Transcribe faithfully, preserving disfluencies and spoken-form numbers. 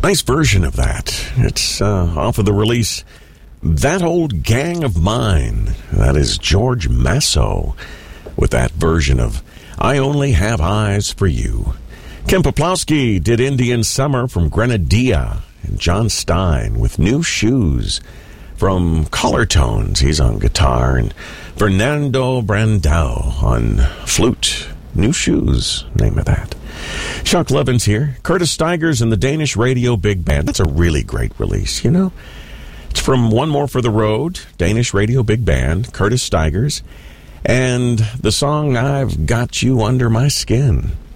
Nice version of that. It's uh, off of the release That Old Gang of Mine. That is George Masso with that version of I Only Have Eyes for You. Kim Poplowski did Indian Summer from Grenadilla, and John Stein with New Shoes from Color Tones. He's on guitar, and Fernando Brandao on flute. New Shoes, name of that. Chuck Levin's here. Curtis Stigers and the Danish Radio Big Band. That's a really great release, you know? It's from One More for the Road, Danish Radio Big Band, Curtis Stigers, and the song I've Got You Under My Skin.